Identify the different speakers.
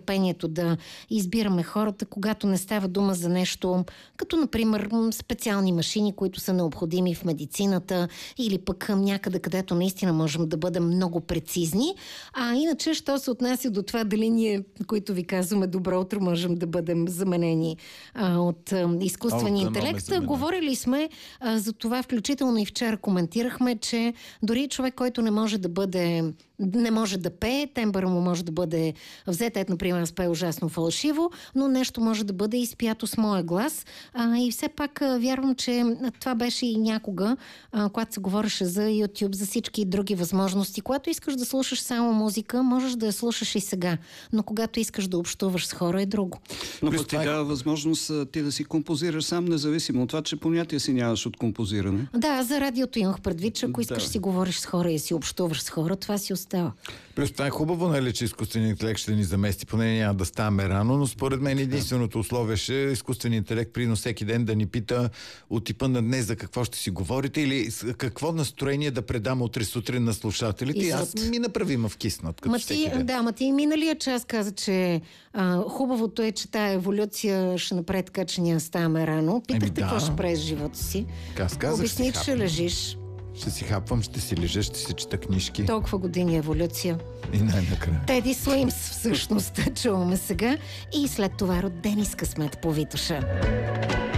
Speaker 1: търпението да избираме хората, когато не става дума за нещо, като например специални машини, които са необходими в медицината или пък някъде, където наистина можем да бъдем много прецизни. А иначе, що се отнася до това дали ние, които ви казваме добро утро, можем да бъдем заменени от изкуствен интелект. Говорили сме за това, включително и вчера коментирахме, че дори човек, който не може да пее, тембъра му може да бъде взет. Ето, например, аз пея ужасно фалшиво, но нещо може да бъде изпято с моя глас. И все пак вярвам, че това беше и някога, когато се говореше за YouTube, за всички други възможности. Когато искаш да слушаш само музика, можеш да я слушаш и сега. Но когато искаш да общуваш с хора, е друго.
Speaker 2: Но пък ти дава възможност ти да си композираш сам, независимо от това, че понятие си нямаш от композиране.
Speaker 1: Да, за радиото имах предвид, че ако искаш да си говориш с хора и си общуваш с хора, това си остава.
Speaker 3: Плюс това е хубаво, нали, че изкуственият интелект ще ни замести, поне няма да ставаме рано, но според мен единственото условие ще е изкуственият интелект прино всеки ден да ни пита от типа на днес за какво ще си говорите или какво настроение да предам утре сутрин на слушателите. И аз ми направи ма вкиснат, като всеки ден.
Speaker 1: Да, ти миналия час каза, че хубавото е, че тая еволюция ще направи така, че ние ставаме рано. Питахте какво ще правиш в живота си. Обясни, че ще лежиш.
Speaker 3: Ще си хапвам, ще си лежа, ще си чета книжки.
Speaker 1: Толкова години еволюция.
Speaker 3: И най-накрая.
Speaker 1: Теди Слимс всъщност чуваме сега и след това родени с късмет по Витоша.